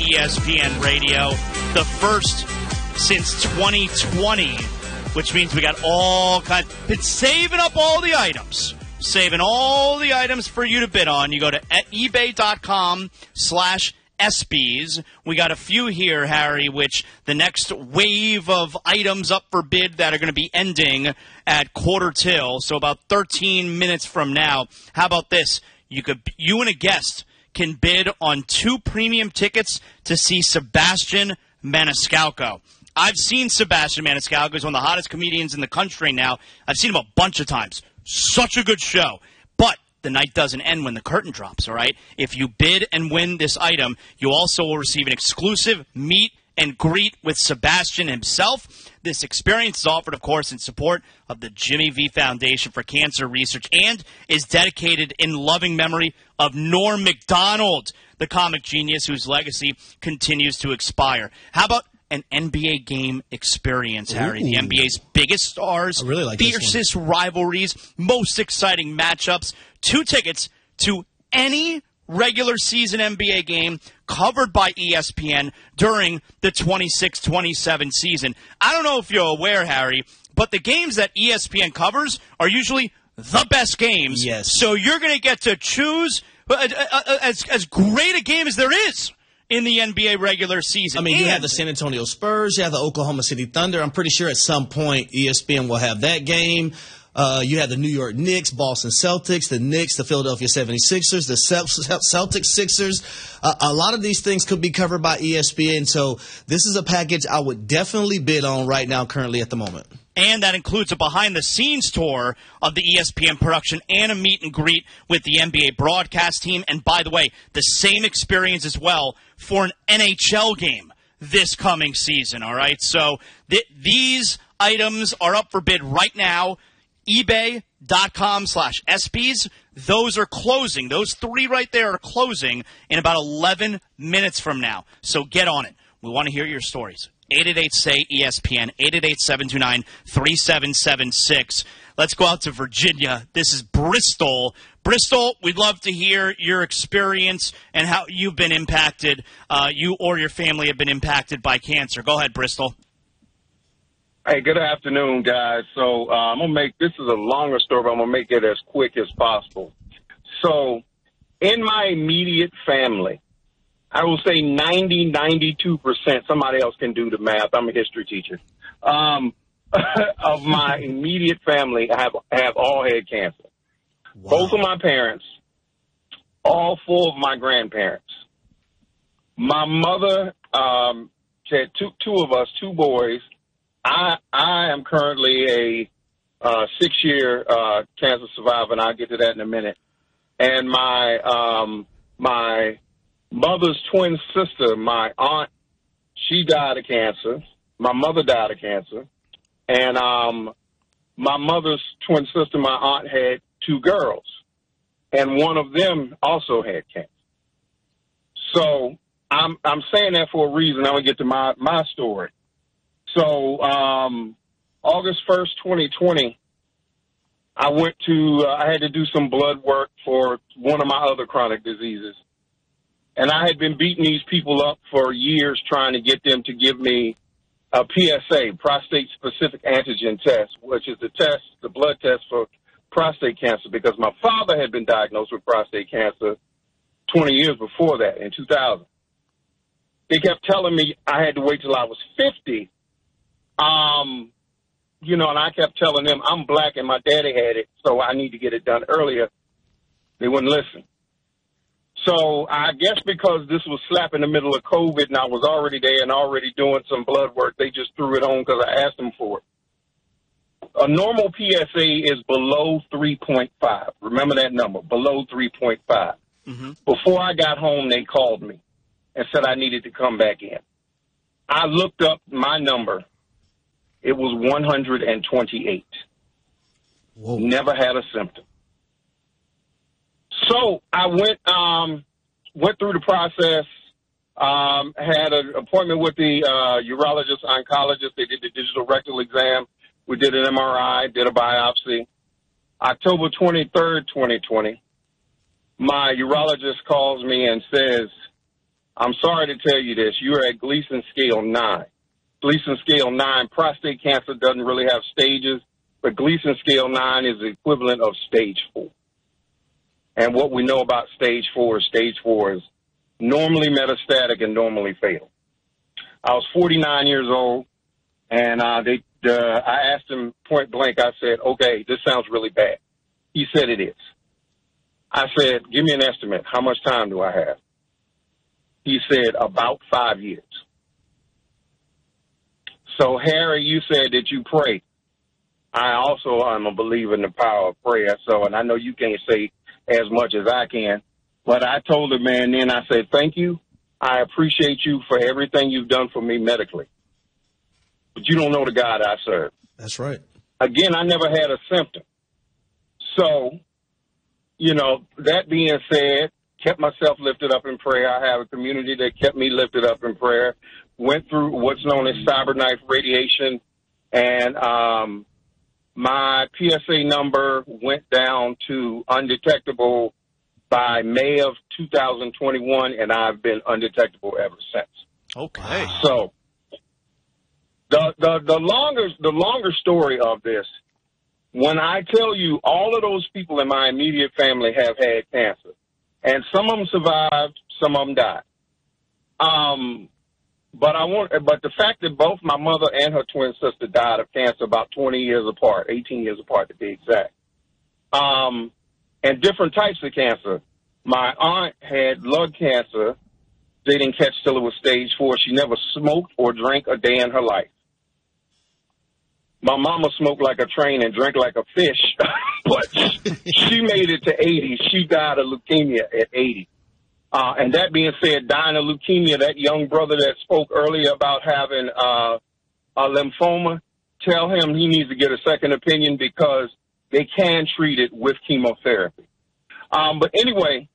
ESPN Radio, the first since 2020, which means we got all kinds. Been saving up all the items. Saving all the items for you to bid on. You go to ebay.com/ESPYs. We got a few here, Harry, which the next wave of items up for bid that are going to be ending at quarter till, so about 13 minutes from now. How about this? You and a guest can bid on 2 premium tickets to see Sebastian Maniscalco. I've seen Sebastian Maniscalco. He's one of the hottest comedians in the country now. I've seen him a bunch of times. Such a good show. But the night doesn't end when the curtain drops, all right? If you bid and win this item, you also will receive an exclusive meet and greet with Sebastian himself. This experience is offered, of course, in support of the Jimmy V Foundation for Cancer Research and is dedicated in loving memory of Norm Macdonald, the comic genius whose legacy continues to expire. How about an NBA game experience, Harry? The NBA's biggest stars, I really like fiercest rivalries, most exciting matchups. 2 tickets to any regular season NBA game covered by ESPN during the 26-27 season. I don't know if you're aware, Harry, but the games that ESPN covers are usually the best games. Yes. So you're going to get to choose as great a game as there is in the NBA regular season. I mean, you have the San Antonio Spurs, you have the Oklahoma City Thunder. I'm pretty sure at some point ESPN will have that game. You have the New York Knicks, Boston Celtics, the Knicks, the Philadelphia 76ers, the Celtics Sixers. A lot of these things could be covered by ESPN. So this is a package I would definitely bid on right now, currently at the moment. And that includes a behind-the-scenes tour of the ESPN production and a meet and greet with the NBA broadcast team. And by the way, the same experience as well for an NHL game this coming season, all right? So these items are up for bid right now. ebay.com/ESPYs. Those are closing. Those 3 right there are closing in about 11 minutes from now. So get on it. We want to hear your stories. 888-SAY-ESPN, 888-729-3776. Let's go out to Virginia. This is Bristol. Bristol, we'd love to hear your experience and how you've been impacted, you or your family have been impacted by cancer. Go ahead, Bristol. Hey, good afternoon, guys. So I'm going to make, this is a longer story, but I'm going to make it as quick as possible. So in my immediate family, I will say 92%, somebody else can do the math, I'm a history teacher, of my immediate family have all had cancer. Wow. Both of my parents, all 4 of my grandparents. My mother had two of us, 2 boys. I am currently a 6-year cancer survivor, and I'll get to that in a minute. And my mother's twin sister, my aunt, she died of cancer. My mother died of cancer. And my mother's twin sister, my aunt, had 2 girls. And one of them also had cancer. So I'm saying that for a reason. I'm going to get to my story. So August 1st, 2020, I had to do some blood work for one of my other chronic diseases. And I had been beating these people up for years trying to get them to give me a PSA, prostate-specific antigen test, which is the blood test for prostate cancer, because my father had been diagnosed with prostate cancer 20 years before that, in 2000. They kept telling me I had to wait till I was 50. And I kept telling them I'm black and my daddy had it, so I need to get it done earlier. They wouldn't listen. So I guess because this was slap in the middle of COVID and I was already there and already doing some blood work, they just threw it on because I asked them for it. A normal PSA is below 3.5. Remember that number, below 3.5. Mm-hmm. Before I got home, they called me and said I needed to come back in. I looked up my number. It was 128. Whoa. Never had a symptom. So I went through the process, had an appointment with the urologist, oncologist. They did the digital rectal exam. We did an MRI, did a biopsy. October 23rd, 2020, my urologist calls me and says, I'm sorry to tell you this. You're at Gleason Scale 9. Gleason Scale 9, prostate cancer doesn't really have stages, but Gleason Scale 9 is the equivalent of stage 4. And what we know about stage 4 is normally metastatic and normally fatal. I was 49 years old, and I asked him point blank, I said, okay, this sounds really bad. He said it is. I said, give me an estimate. How much time do I have? He said, about 5 years. So, Harry, you said that you pray. I also am a believer in the power of prayer. So, and I know you can't say as much as I can, but I told the man then, I said, thank you. I appreciate you for everything you've done for me medically. But you don't know the God I serve. That's right. Again, I never had a symptom. So, you know, that being said, kept myself lifted up in prayer. I have a community that kept me lifted up in prayer. Went through what's known as cyberknife radiation, and my PSA number went down to undetectable by May of 2021, and I've been undetectable ever since. Okay. So the longer story of this, when I tell you all of those people in my immediate family have had cancer, and some of them survived, some of them died. But the fact that both my mother and her twin sister died of cancer about 20 years apart, 18 years apart to be exact, and different types of cancer. My aunt had lung cancer. They didn't catch till it was stage 4. She never smoked or drank a day in her life. My mama smoked like a train and drank like a fish, but she made it to 80. She died of leukemia at 80. And that being said, dying of leukemia, that young brother that spoke earlier about having a lymphoma, tell him he needs to get a second opinion because they can treat it with chemotherapy. But anyway,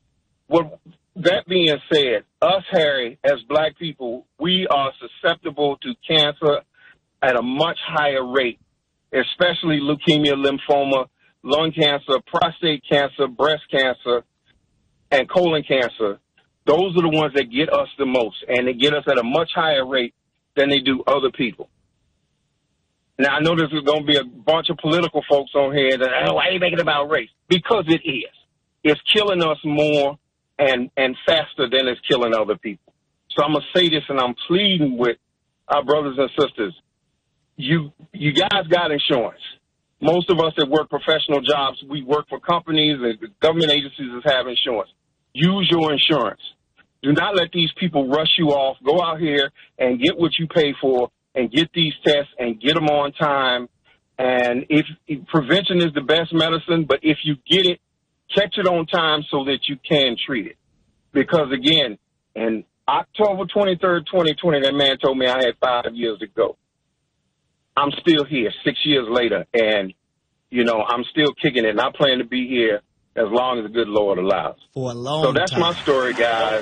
that being said, us, Harry, as black people, we are susceptible to cancer at a much higher rate, especially leukemia, lymphoma, lung cancer, prostate cancer, breast cancer, and colon cancer. Those are the ones that get us the most, and they get us at a much higher rate than they do other people. Now, I know there's going to be a bunch of political folks on here that, oh, why are you making it about race? Because it is. It's killing us more and faster than it's killing other people. So I'm going to say this, and I'm pleading with our brothers and sisters. You guys got insurance. Most of us that work professional jobs, we work for companies and government agencies that have insurance. Use your insurance. Do not let these people rush you off. Go out here and get what you pay for and get these tests and get them on time. And if prevention is the best medicine, but if you get it, catch it on time so that you can treat it. Because, again, in October 23rd, 2020, that man told me I had 5 years to go. I'm still here 6 years later, and, you know, I'm still kicking it, and I plan to be here as long as the good Lord allows. For a long time. So that's my story, guys.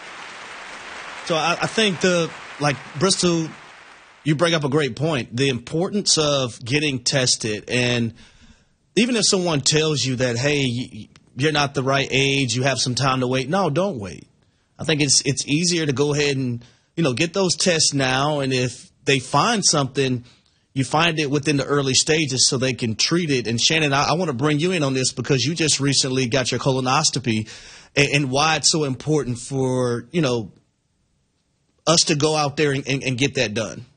So I think Bristol, you bring up a great point. The importance of getting tested, and even if someone tells you that, hey, you're not the right age, you have some time to wait. No, don't wait. I think it's easier to go ahead and, you know, get those tests now, and if they find something, you find it within the early stages so they can treat it. And Shannon, I want to bring you in on this because you just recently got your colonoscopy, and why it's so important for, you know, us to go out there and get that done.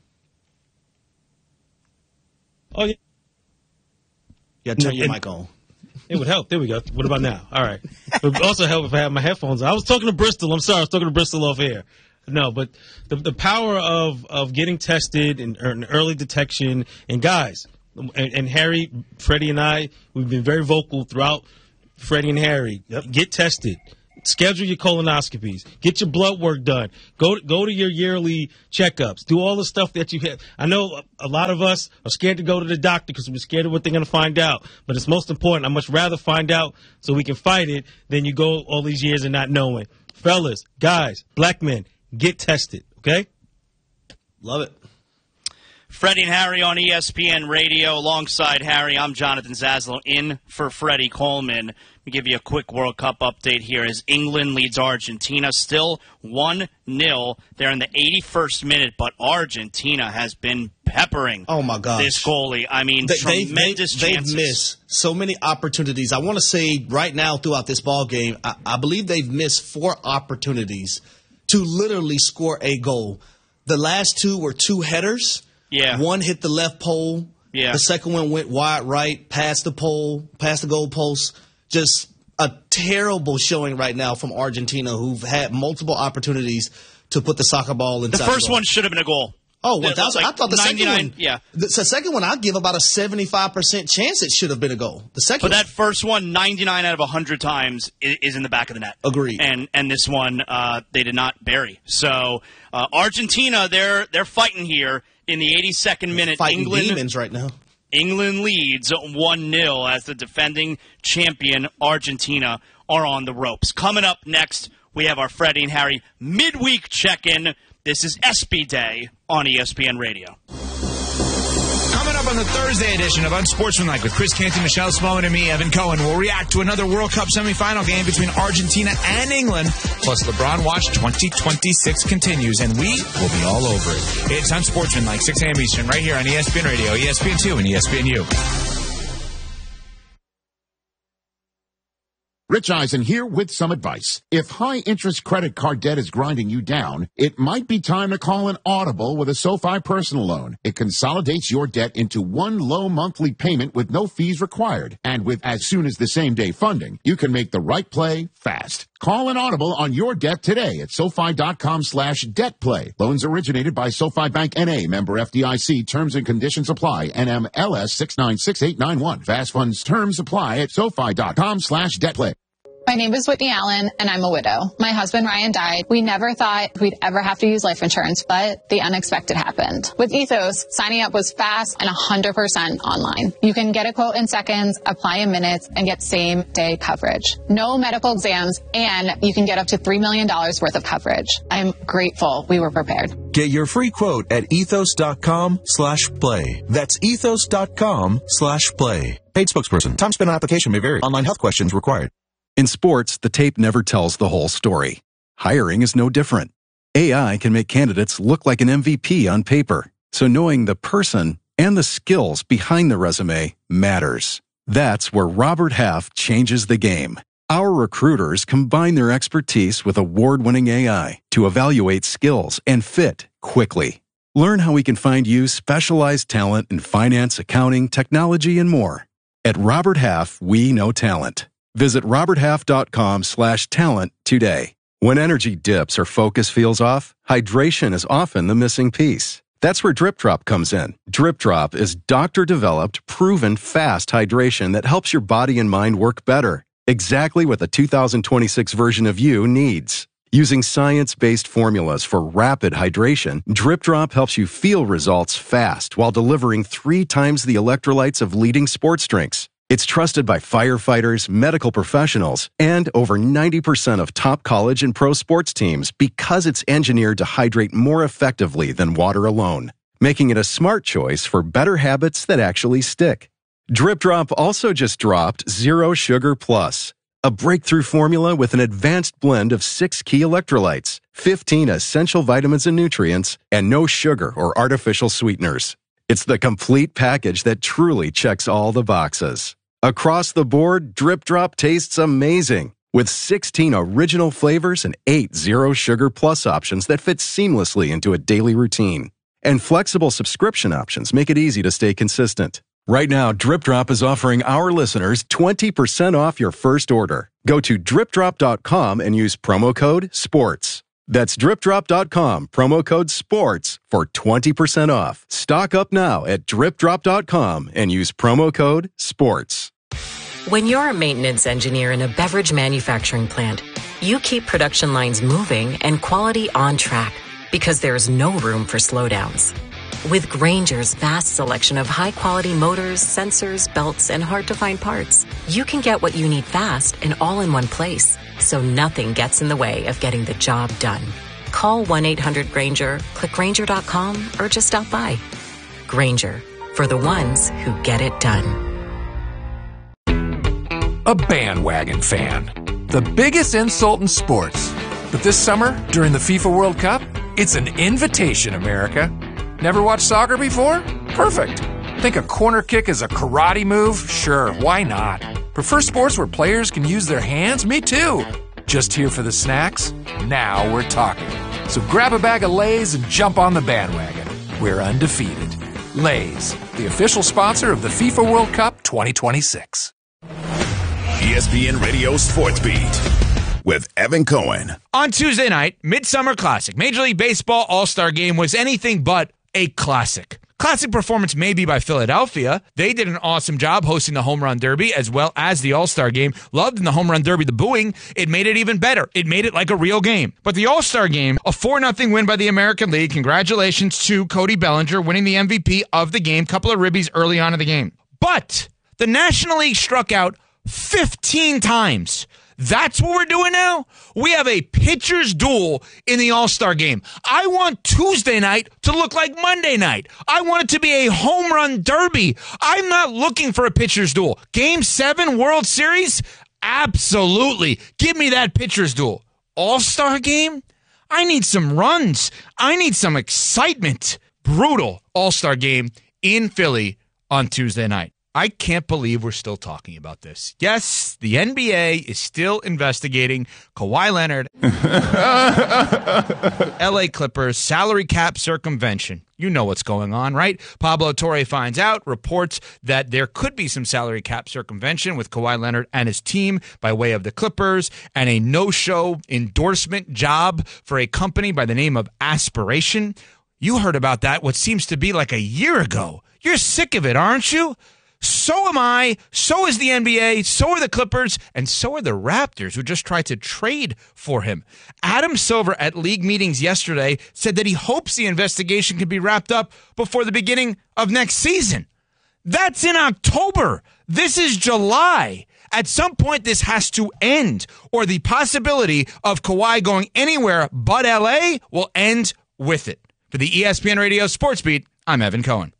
Oh, yeah. Yeah, turn your mic on. It would help. There we go. What about now? All right. It would also help if I had my headphones on. I was talking to Bristol. I'm sorry. I was talking to Bristol off air. No, but the power of getting tested and early detection, and guys, and Harry, Freddie, and I, we've been very vocal throughout. Freddie and Harry, get tested. Schedule your colonoscopies. Get your blood work done. Go to your yearly checkups. Do all the stuff that you have. I know a lot of us are scared to go to the doctor because we're scared of what they're going to find out. But it's most important. I'd much rather find out so we can fight it than you go all these years and not knowing. Fellas, guys, black men, get tested, okay? Love it. Freddie and Harry on ESPN Radio. Alongside Harry, I'm Jonathan Zaslow in for Freddie Coleman. Let me give you a quick World Cup update here as England leads Argentina. Still 1-0. They're in the 81st minute, but Argentina has been peppering this goalie. I mean, tremendous chances. They've missed so many opportunities. I want to say right now throughout this ball game, I believe they've missed 4 opportunities to literally score a goal. The last 2 were 2 headers. Yeah. One hit the left pole. Yeah. The second one went wide right, past the pole, past the goal post. Just a terrible showing right now from Argentina, who've had multiple opportunities to put the soccer ball inside. The first one should have been a goal. Oh, 1,000. I thought the second one. Yeah. The second one, I'd give about a 75% chance it should have been a goal. The second But that first one, 99 out of 100 times, is in the back of the net. Agreed. And this one, they did not bury. So, Argentina, they're fighting here in the 82nd minute. Fighting demons right now. England leads 1-0 as the defending champion Argentina are on the ropes. Coming up next, we have our Freddie and Harry midweek check-in. This is SB Day on ESPN Radio. Coming up on the Thursday edition of Unsportsmanlike with Chris Canty, Michelle Smallman, and me, Evan Cohen, we'll react to another World Cup semifinal game between Argentina and England. Plus, LeBron Watch 2026 continues, and we will be all over it. It's Unsportsmanlike, 6 a.m. Eastern, right here on ESPN Radio, ESPN2, and ESPNU. Rich Eisen here with some advice. If high-interest credit card debt is grinding you down, it might be time to call an audible with a SoFi personal loan. It consolidates your debt into one low monthly payment with no fees required. And with as soon as the same-day funding, you can make the right play fast. Call an audible on your debt today at SoFi.com/debtplay. Loans originated by SoFi Bank N.A., member FDIC. Terms and conditions apply. NMLS 696891. Fast funds terms apply at SoFi.com/debtplay. My name is Whitney Allen, and I'm a widow. My husband, Ryan, died. We never thought we'd ever have to use life insurance, but the unexpected happened. With Ethos, signing up was fast and 100% online. You can get a quote in seconds, apply in minutes, and get same-day coverage. No medical exams, and you can get up to $3 million worth of coverage. I'm grateful we were prepared. Get your free quote at ethos.com/play. That's ethos.com/play. Paid spokesperson. Time spent on application may vary. Online health questions required. In sports, the tape never tells the whole story. Hiring is no different. AI can make candidates look like an MVP on paper, so knowing the person and the skills behind the resume matters. That's where Robert Half changes the game. Our recruiters combine their expertise with award-winning AI to evaluate skills and fit quickly. Learn how we can find you specialized talent in finance, accounting, technology, and more. At Robert Half, we know talent. Visit roberthalf.com/talent today. When energy dips or focus feels off, hydration is often the missing piece. That's where Drip Drop comes in. Drip Drop is doctor-developed, proven fast hydration that helps your body and mind work better. Exactly what the 2026 version of you needs. Using science-based formulas for rapid hydration, Drip Drop helps you feel results fast while delivering 3 times the electrolytes of leading sports drinks. It's trusted by firefighters, medical professionals, and over 90% of top college and pro sports teams because it's engineered to hydrate more effectively than water alone, making it a smart choice for better habits that actually stick. Drip Drop also just dropped Zero Sugar Plus, a breakthrough formula with an advanced blend of 6 key electrolytes, 15 essential vitamins and nutrients, and no sugar or artificial sweeteners. It's the complete package that truly checks all the boxes. Across the board, Drip Drop tastes amazing, with 16 original flavors and 8 Zero Sugar Plus options that fit seamlessly into a daily routine. And flexible subscription options make it easy to stay consistent. Right now, Drip Drop is offering our listeners 20% off your first order. Go to dripdrop.com and use promo code SPORTS. That's dripdrop.com, promo code SPORTS for 20% off. Stock up now at dripdrop.com and use promo code SPORTS. When you're a maintenance engineer in a beverage manufacturing plant, you keep production lines moving and quality on track because there's no room for slowdowns. With Grainger's vast selection of high-quality motors, sensors, belts, and hard-to-find parts, you can get what you need fast and all in one place, so nothing gets in the way of getting the job done. Call 1-800-GRAINGER, click Grainger.com, or just stop by. Grainger, for the ones who get it done. A bandwagon fan. The biggest insult in sports. But this summer, during the FIFA World Cup, it's an invitation, America. Never watched soccer before? Perfect. Think a corner kick is a karate move? Sure, why not? Prefer sports where players can use their hands? Me too. Just here for the snacks? Now we're talking. So grab a bag of Lay's and jump on the bandwagon. We're undefeated. Lay's, the official sponsor of the FIFA World Cup 2026. ESPN Radio Sports Beat with Evan Cohen. On Tuesday night, Midsummer Classic, Major League Baseball All-Star Game was anything but a classic. Classic performance maybe by Philadelphia. They did an awesome job hosting the Home Run Derby as well as the All-Star Game. Loved in the Home Run Derby the booing. It made it even better. It made it like a real game. But the All-Star Game, a 4-0 win by the American League. Congratulations to Cody Bellinger winning the MVP of the game. Couple of ribbies early on in the game. But the National League struck out 15 times. That's what we're doing now? We have a pitcher's duel in the All-Star Game. I want Tuesday night to look like Monday night. I want it to be a home run derby. I'm not looking for a pitcher's duel. Game 7 World Series? Absolutely. Give me that pitcher's duel. All-Star Game? I need some runs. I need some excitement. Brutal All-Star Game in Philly on Tuesday night. I can't believe we're still talking about this. Yes, the NBA is still investigating Kawhi Leonard, LA Clippers, salary cap circumvention. You know what's going on, right? Pablo Torre finds out, reports that there could be some salary cap circumvention with Kawhi Leonard and his team by way of the Clippers and a no-show endorsement job for a company by the name of Aspiration. You heard about that what seems to be like a year ago. You're sick of it, aren't you? So am I, so is the NBA, so are the Clippers, and so are the Raptors, who just tried to trade for him. Adam Silver at league meetings yesterday said that he hopes the investigation can be wrapped up before the beginning of next season. That's in October. This is July. At some point, this has to end, or the possibility of Kawhi going anywhere but LA will end with it. For the ESPN Radio Sports Beat, I'm Evan Cohen.